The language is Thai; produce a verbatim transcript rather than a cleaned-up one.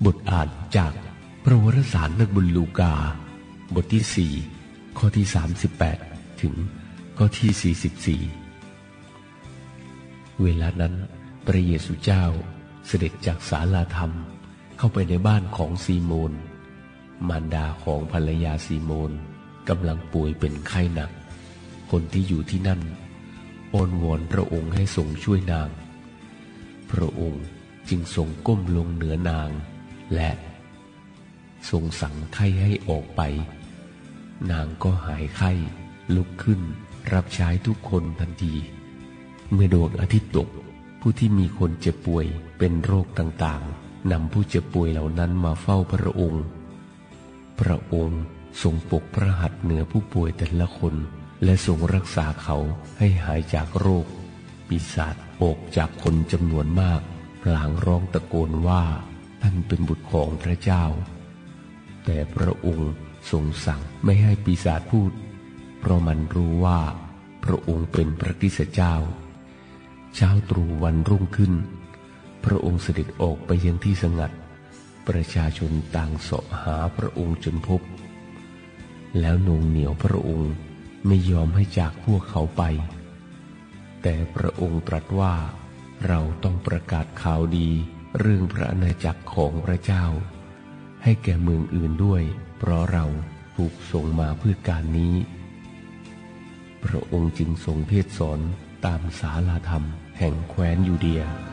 บทอ่านจากพระวรสารนักบุญลูกาบทที่สี่ข้อที่สามสิบแปดถึงข้อที่สี่สิบสี่เวลานั้นพระเยซูเจ้าเสด็จจากศาลาธรรมเข้าไปในบ้านของซีโมนมารดาของภรรยาซีโมนกำลังป่วยเป็นไข้หนักคนที่อยู่ที่นั่นอ้อนวอนพระองค์ให้ทรงช่วยนางพระองค์จึงทรงก้มลงเหนือนางและทรงสั่งไข้ให้ออกไปนางก็หายไข้ลุกขึ้นรับใช้ทุกคนทันทีเมื่อดวงอาทิตย์ตกผู้ที่มีคนเจ็บป่วยเป็นโรคต่างๆนำผู้เจ็บป่วยเหล่านั้นมาเฝ้าพระองค์พระองค์ทรงปกพระหัตถ์เหนือผู้ป่วยแต่ละคนและทรงรักษาเขาให้หายจากโรคปีศาจออกจากคนจำนวนมากพลางร้องตะโกนว่าท่านเป็นบุตรของพระเจ้าแต่พระองค์ทรงสั่งไม่ให้ปีศาจพูดเพราะมันรู้ว่าพระองค์เป็นพระคริสต์เจ้าเช้าตรู่วันรุ่งขึ้นพระองค์เสด็จออกไปยังที่สงัดประชาชนต่างเสาะหาพระองค์จนพบแล้วโหน่งเหนี่ยวพระองค์ไม่ยอมให้จากพวกเขาไปแต่พระองค์ตรัสว่าเราต้องประกาศข่าวดีเรื่องพระอาณาจักรของพระเจ้าให้แก่เมืองอื่นด้วยเพราะเราถูกส่งมาเพื่อการนี้พระองค์จึงทรงเทศน์สอนตามศาลาธรรมแห่งแคว้นยูเดีย